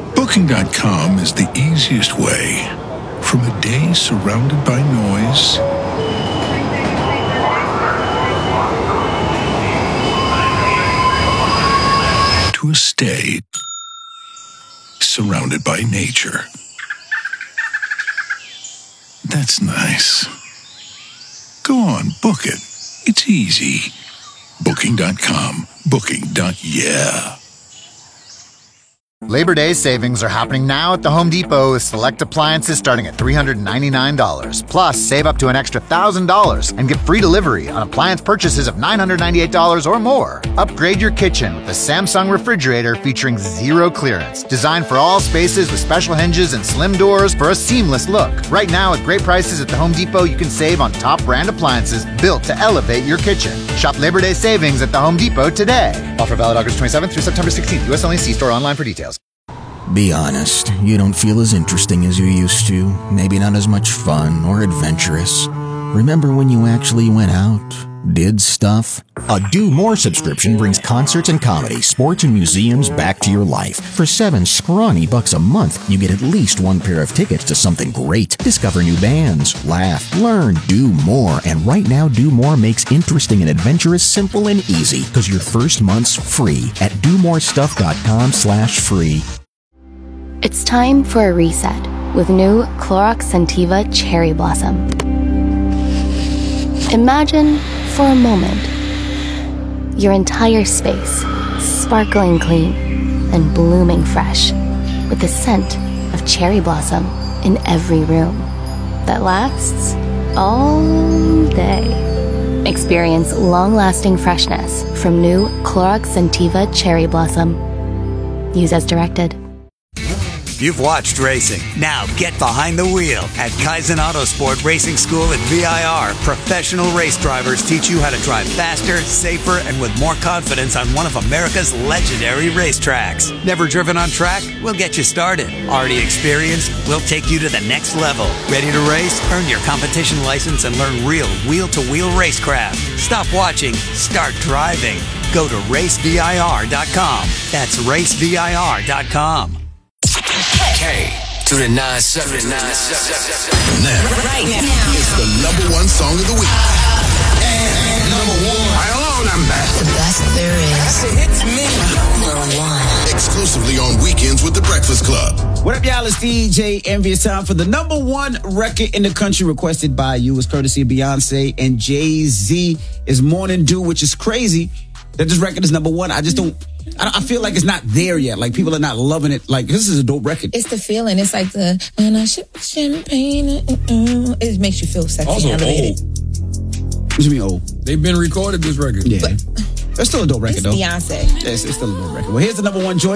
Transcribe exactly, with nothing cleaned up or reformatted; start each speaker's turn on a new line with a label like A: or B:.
A: Booking dot com is the easiest way from a day surrounded by noise to a stay surrounded by nature. That's nice. Go on, book it. It's easy. Booking dot com. Booking. Yeah.
B: Labor Day savings are happening now at the Home Depot with select appliances starting at three hundred ninety-nine dollars. Plus, save up to an extra one thousand dollars and get free delivery on appliance purchases of nine hundred ninety-eight dollars or more. Upgrade your kitchen with the Samsung refrigerator featuring zero clearance. Designed for all spaces with special hinges and slim doors for a seamless look. Right now, at great prices at the Home Depot, you can save on top brand appliances built to elevate your kitchen. Shop Labor Day savings at the Home Depot today. Offer valid August twenty-seventh through September sixteenth. U S only. See store online for details.
C: Be honest, you don't feel as interesting as you used to, maybe not as much fun or adventurous. Remember when you actually went out, did stuff? A Do More subscription brings concerts and comedy, sports and museums back to your life. For seven scrawny bucks a month, you get at least one pair of tickets to something great. Discover new bands, laugh, learn, do more. And right now, Do More makes interesting and adventurous simple and easy, because your first month's free at do more stuff dot com slash free.
D: It's time for a reset with new Clorox Scentiva Cherry Blossom. Imagine, for a moment, your entire space sparkling clean and blooming fresh with the scent of cherry blossom in every room that lasts all day. Experience long-lasting freshness from new Clorox Scentiva Cherry Blossom. Use as directed.
E: You've watched racing. Now get behind the wheel. At Kaizen Autosport Racing School at V I R, professional race drivers teach you how to drive faster, safer, and with more confidence on one of America's legendary racetracks. Never driven on track? We'll get you started. Already experienced? We'll take you to the next level. Ready to race? Earn your competition license and learn real wheel-to-wheel racecraft. Stop watching. Start driving. Go to race V I R dot com. That's race V I R dot com.
F: K to the nine seven nine seven.
A: Now,
F: Right now,
A: it's the number one song of the week. And number one. Hello, number.
G: The best there is.
F: that's a hit to me.
G: Number one.
A: Exclusively on Weekends with the Breakfast Club.
H: What up, y'all? It's D J Envy. It's time for the number one record in the country requested by you. It's courtesy of Beyonce and Jay-Z. Is Morning Dew, which is crazy that this record is number one. I just don't, I, I feel like it's not there yet. Like, people are not loving it. Like, this is a dope record.
G: It's the feeling. It's like the, when I sip champagne, uh, uh, it makes you feel sexy.
I: Also
G: and elevated.
I: old.
H: What do you mean old?
I: They've been recorded this record.
H: Yeah. It's still a dope record,
G: It's
H: though.
G: Beyonce.
H: Yeah, it's, it's still a dope record. Well, here's the number one joint.